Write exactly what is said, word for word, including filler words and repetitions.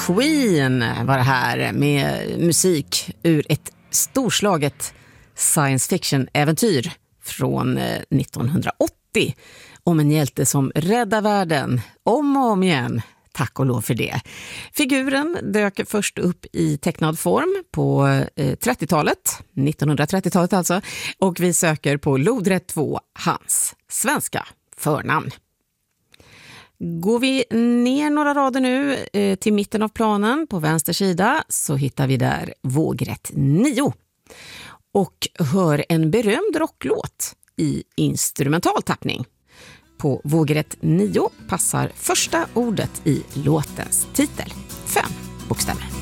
Queen var det här med musik ur ett storslaget science fiction-äventyr från nittonhundraåttio om en hjälte som räddar världen om och om igen. Tack och lov för det. Figuren dök först upp i tecknad form på trettiotalet, nittonhundratrettiotalet alltså, och vi söker på lodrätt två, hans svenska förnamn. Går vi ner några rader nu eh, till mitten av planen på vänster sida så hittar vi där vågrätt nio och hör en berömd rocklåt i instrumental tappning. På vågrätt nio passar första ordet i låtens titel, fem bokstäver.